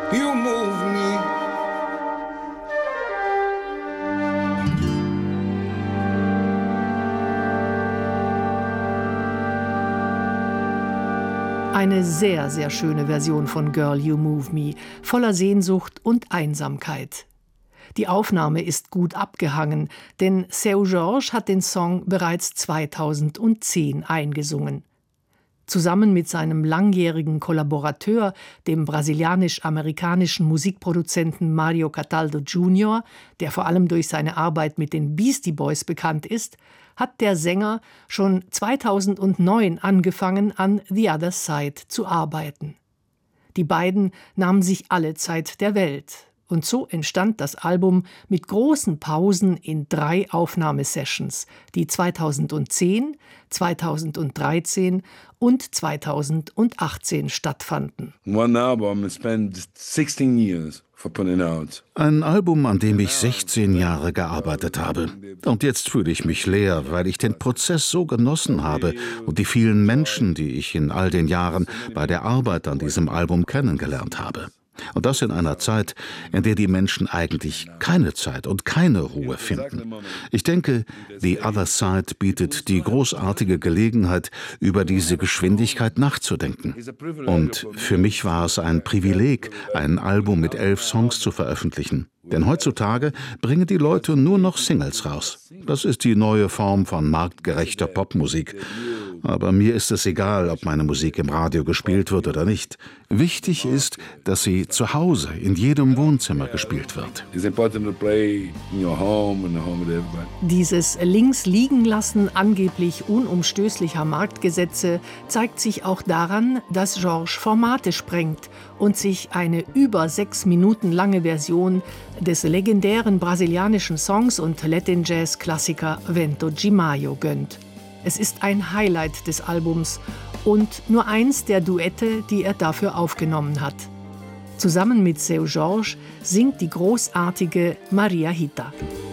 you move me. Eine sehr, sehr schöne Version von Girl, You Move Me, voller Sehnsucht und Einsamkeit. Die Aufnahme ist gut abgehangen, denn Seu Jorge hat den Song bereits 2010 eingesungen. Zusammen mit seinem langjährigen Kollaborateur, dem brasilianisch-amerikanischen Musikproduzenten Mario Cataldo Jr., der vor allem durch seine Arbeit mit den Beastie Boys bekannt ist, hat der Sänger schon 2009 angefangen, an The Other Side zu arbeiten. Die beiden nahmen sich alle Zeit der Welt. Und so entstand das Album mit großen Pausen in 3 Aufnahmesessions, die 2010, 2013 und 2018 stattfanden. One album and spent 16 years for putting out. Ein Album, an dem ich 16 Jahre gearbeitet habe. Und jetzt fühle ich mich leer, weil ich den Prozess so genossen habe und die vielen Menschen, die ich in all den Jahren bei der Arbeit an diesem Album kennengelernt habe. Und das in einer Zeit, in der die Menschen eigentlich keine Zeit und keine Ruhe finden. Ich denke, The Other Side bietet die großartige Gelegenheit, über diese Geschwindigkeit nachzudenken. Und für mich war es ein Privileg, ein Album mit 11 Songs zu veröffentlichen. Denn heutzutage bringen die Leute nur noch Singles raus. Das ist die neue Form von marktgerechter Popmusik. Aber mir ist es egal, ob meine Musik im Radio gespielt wird oder nicht. Wichtig ist, dass sie zu Hause, in jedem Wohnzimmer gespielt wird. Dieses Links-Liegen-Lassen angeblich unumstößlicher Marktgesetze zeigt sich auch daran, dass Jorge Formate sprengt und sich eine über 6 Minuten lange Version des legendären brasilianischen Songs und Latin-Jazz-Klassiker Vento de Mayo gönnt. Es ist ein Highlight des Albums und nur eins der Duette, die er dafür aufgenommen hat. Zusammen mit Seu Jorge singt die großartige Maria Hita.